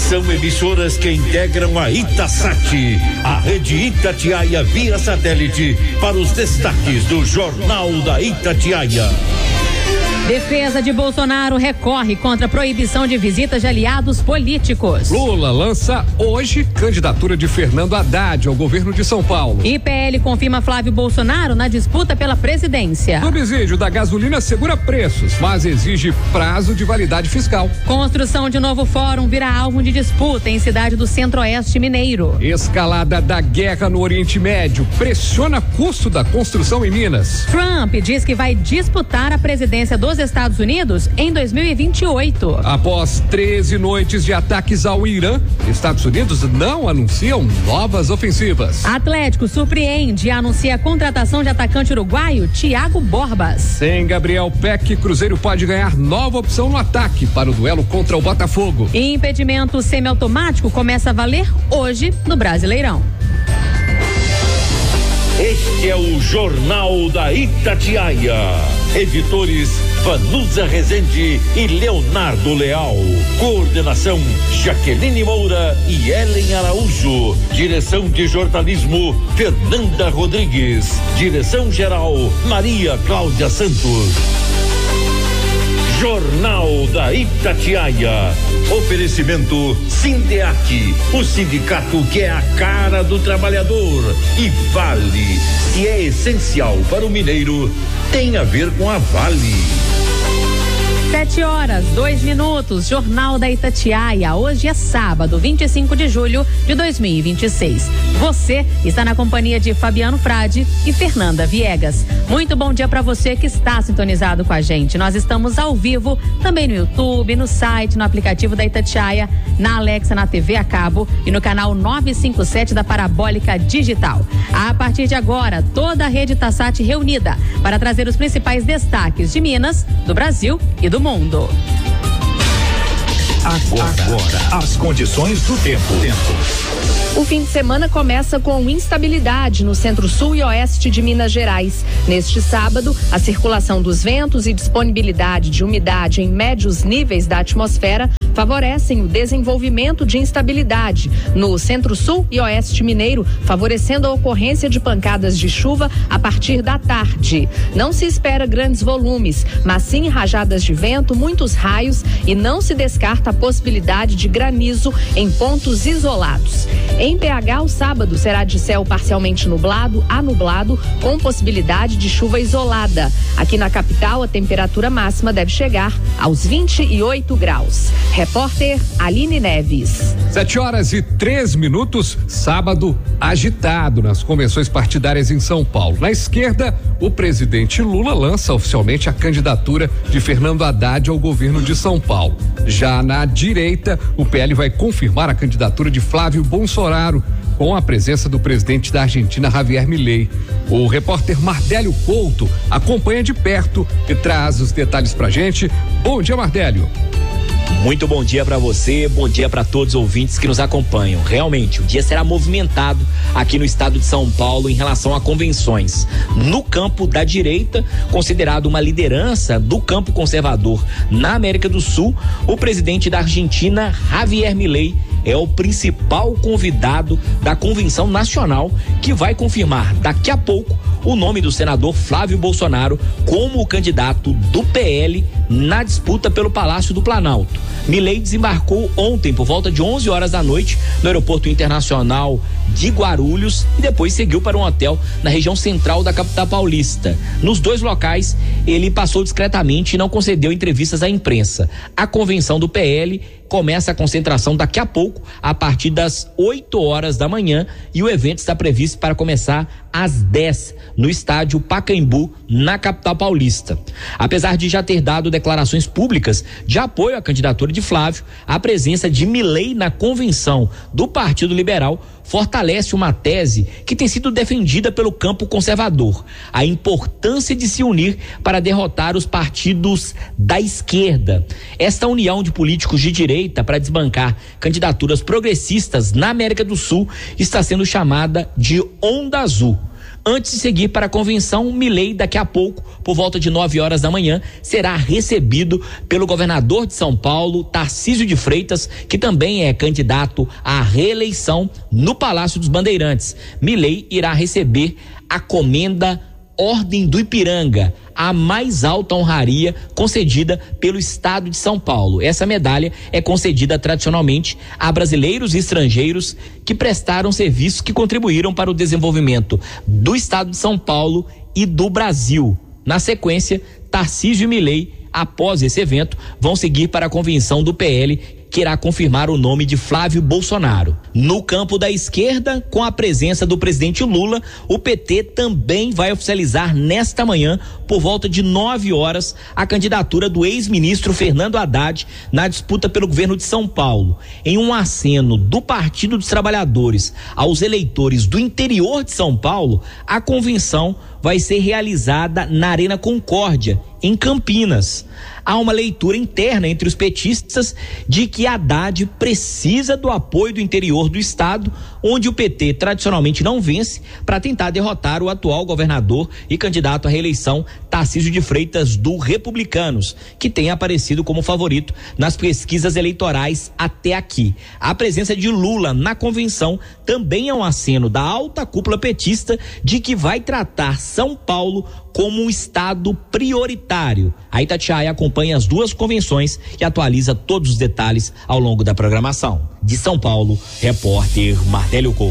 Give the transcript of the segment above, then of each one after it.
São emissoras que integram a Itasat, a rede Itatiaia via satélite, para os destaques do Jornal da Itatiaia. Defesa de Bolsonaro recorre contra a proibição de visitas de aliados políticos. Lula lança hoje candidatura de Fernando Haddad ao governo de São Paulo. IPL confirma Flávio Bolsonaro na disputa pela presidência. Subsídio da gasolina segura preços, mas exige prazo de validade fiscal. Construção de novo fórum vira alvo de disputa em cidade do Centro-Oeste mineiro. Escalada da guerra no Oriente Médio pressiona custo da construção em Minas. Trump diz que vai disputar a presidência dos Estados Unidos em 2028. Após 13 noites de ataques ao Irã, Estados Unidos não anunciam novas ofensivas. Atlético surpreende e anuncia a contratação de atacante uruguaio Thiago Borbas. Sem Gabriel Peck, Cruzeiro pode ganhar nova opção no ataque para o duelo contra o Botafogo. Impedimento semiautomático começa a valer hoje no Brasileirão. Este é o Jornal da Itatiaia. Editores Vanusa Rezende e Leonardo Leal. Coordenação Jaqueline Moura e Ellen Araújo. Direção de jornalismo Fernanda Rodrigues. Direção-geral Maria Cláudia Santos. Jornal da Itatiaia. Oferecimento Sindeac, o sindicato que é a cara do trabalhador. E Vale, se é essencial para o mineiro, tem a ver com a Vale. 7h02, Jornal da Itatiaia. Hoje é sábado, 25 de julho de 2026. Você está na companhia de Fabiano Frade e Fernanda Viegas. Muito bom dia para você que está sintonizado com a gente. Nós estamos ao vivo também no YouTube, no site, no aplicativo da Itatiaia, na Alexa, na TV a cabo e no canal 957 da Parabólica Digital. A partir de agora, toda a rede Itasat reunida para trazer os principais destaques de Minas, do Brasil e do mundo. Agora, as condições do tempo. O fim de semana começa com instabilidade no centro-sul e oeste de Minas Gerais. Neste sábado, a circulação dos ventos e disponibilidade de umidade em médios níveis da atmosfera favorecem o desenvolvimento de instabilidade no centro-sul e oeste mineiro, favorecendo a ocorrência de pancadas de chuva a partir da tarde. Não se espera grandes volumes, mas sim rajadas de vento, muitos raios e não se descarta a possibilidade de granizo em pontos isolados. Em PH, o sábado será de céu parcialmente nublado a nublado, com possibilidade de chuva isolada. Aqui na capital, a temperatura máxima deve chegar aos 28 graus. Repórter Aline Neves. 7h03, sábado agitado nas convenções partidárias em São Paulo. Na esquerda, o presidente Lula lança oficialmente a candidatura de Fernando Haddad ao governo de São Paulo. Já na direita, o PL vai confirmar a candidatura de Flávio Bolsonaro, com a presença do presidente da Argentina, Javier Milei. O repórter Mardélio Couto acompanha de perto e traz os detalhes pra gente. Bom dia, Mardélio. Muito bom dia para você, bom dia para todos os ouvintes que nos acompanham. Realmente, o dia será movimentado aqui no estado de São Paulo em relação a convenções. No campo da direita, considerado uma liderança do campo conservador na América do Sul, o presidente da Argentina, Javier Milei, é o principal convidado da convenção nacional, que vai confirmar daqui a pouco o nome do senador Flávio Bolsonaro como o candidato do PL na disputa pelo Palácio do Planalto. Milei desembarcou ontem por volta de 11 horas da noite no Aeroporto Internacional de Guarulhos e depois seguiu para um hotel na região central da capital paulista. Nos dois locais, ele passou discretamente e não concedeu entrevistas à imprensa. A convenção do PL começa a concentração daqui a pouco, a partir das 8 horas da manhã, e o evento está previsto para começar às 10 no estádio Pacaembu, na capital paulista. Apesar de já ter dado declarações públicas de apoio à candidatura de Flávio, a presença de Milei na convenção do Partido Liberal fortalece uma tese que tem sido defendida pelo campo conservador: a importância de se unir para derrotar os partidos da esquerda. Esta união de políticos de direita para desbancar candidaturas progressistas na América do Sul está sendo chamada de Onda Azul. Antes de seguir para a convenção, Milei, daqui a pouco, por volta de 9 horas da manhã, será recebido pelo governador de São Paulo, Tarcísio de Freitas, que também é candidato à reeleição no Palácio dos Bandeirantes. Milei irá receber a comenda Ordem do Ipiranga, a mais alta honraria concedida pelo estado de São Paulo. Essa medalha é concedida tradicionalmente a brasileiros e estrangeiros que prestaram serviços que contribuíram para o desenvolvimento do estado de São Paulo e do Brasil. Na sequência, Tarcísio e Milei, após esse evento, vão seguir para a convenção do PL, que irá confirmar o nome de Flávio Bolsonaro. No campo da esquerda, com a presença do presidente Lula, o PT também vai oficializar nesta manhã, por volta de 9 horas, a candidatura do ex-ministro Fernando Haddad na disputa pelo governo de São Paulo. Em um aceno do Partido dos Trabalhadores aos eleitores do interior de São Paulo, a convenção vai ser realizada na Arena Concórdia, em Campinas. Há uma leitura interna entre os petistas de que Haddad precisa do apoio do interior do estado, onde o PT tradicionalmente não vence, para tentar derrotar o atual governador e candidato à reeleição Tarcísio de Freitas do Republicanos, que tem aparecido como favorito nas pesquisas eleitorais até aqui. A presença de Lula na convenção também é um aceno da alta cúpula petista de que vai tratar São Paulo como um estado prioritário. A Itatiaia acompanha as duas convenções e atualiza todos os detalhes ao longo da programação. De São Paulo, repórter Martélio Couto.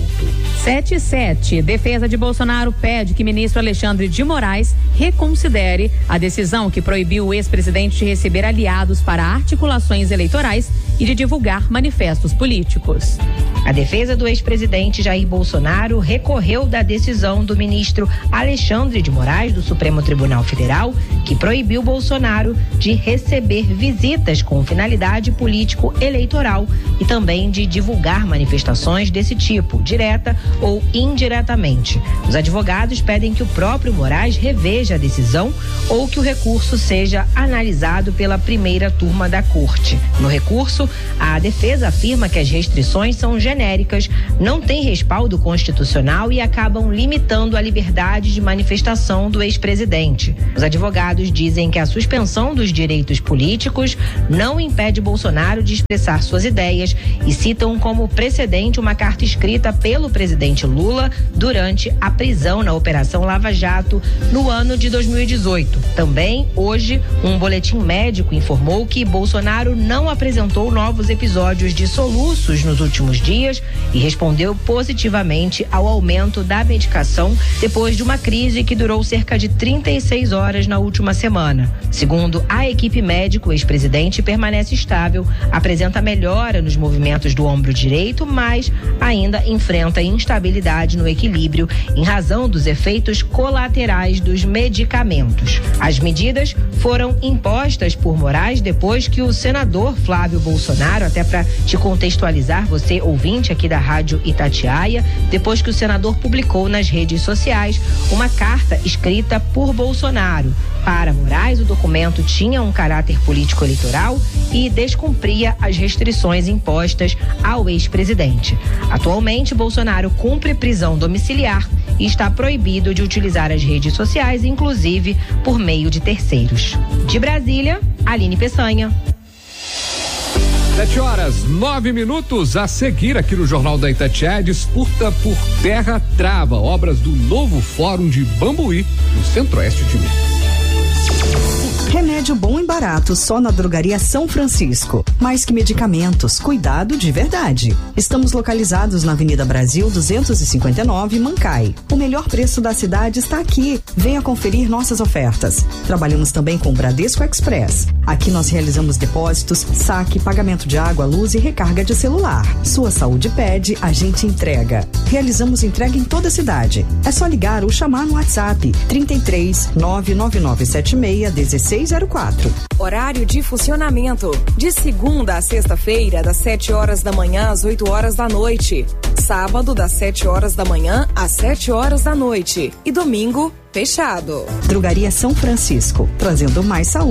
7-7. Defesa de Bolsonaro pede que ministro Alexandre de Moraes reconsidere a decisão que proibiu o ex-presidente de receber aliados para articulações eleitorais e de divulgar manifestos políticos. A defesa do ex-presidente Jair Bolsonaro recorreu da decisão do ministro Alexandre de Moraes, do Supremo Tribunal Federal, que proibiu Bolsonaro de receber visitas com finalidade político-eleitoral e também de divulgar manifestações desse tipo, direta ou indiretamente. Os advogados pedem que o próprio Moraes reveja a decisão ou que o recurso seja analisado pela primeira turma da Corte. No recurso, a defesa afirma que as restrições são genéricas, não têm respaldo constitucional e acabam limitando a liberdade de manifestação do ex-presidente. Os advogados dizem que a suspensão dos direitos políticos não impede Bolsonaro de expressar suas ideias e citam como precedente uma carta escrita pelo presidente Lula durante a prisão na Operação Lava Jato no ano de 2018. Também, hoje, um boletim médico informou que Bolsonaro não apresentou novos episódios de soluços nos últimos dias e respondeu positivamente ao aumento da medicação depois de uma crise que durou cerca de 36 horas na última semana. Segundo a equipe médica, o ex-presidente permanece estável, apresenta melhora nos movimentos do ombro direito, mas ainda enfrenta instabilidade no equilíbrio em razão dos efeitos colaterais dos medicamentos. As medidas foram impostas por Moraes depois que o senador Flávio Bolsonaro, até para te contextualizar, você ouvinte aqui da Rádio Itatiaia, depois que o senador publicou nas redes sociais uma carta escrita por Bolsonaro. Para Moraes, o documento tinha um caráter político-eleitoral e descumpria as restrições impostas ao ex-presidente. Atualmente, Bolsonaro cumpre prisão domiciliar e está proibido de utilizar as redes sociais, inclusive por meio de terceiros. De Brasília, Aline Peçanha. 7:09. A seguir aqui no Jornal da Itatiaia, disputa por terra trava obras do novo Fórum de Bambuí, no centro-oeste de Minas. Remédio bom e barato só na Drogaria São Francisco. Mais que medicamentos, cuidado de verdade. Estamos localizados na Avenida Brasil 259, Mancai. O melhor preço da cidade está aqui. Venha conferir nossas ofertas. Trabalhamos também com o Bradesco Express. Aqui nós realizamos depósitos, saque, pagamento de água, luz e recarga de celular. Sua saúde pede, a gente entrega. Realizamos entrega em toda a cidade. É só ligar ou chamar no WhatsApp 33 99976 1604. Horário de funcionamento: de segunda a sexta-feira, das 7 horas da manhã às 8 horas da noite. Sábado, das 7 horas da manhã às 7 horas da noite. E domingo, fechado. Drogaria São Francisco, trazendo mais saúde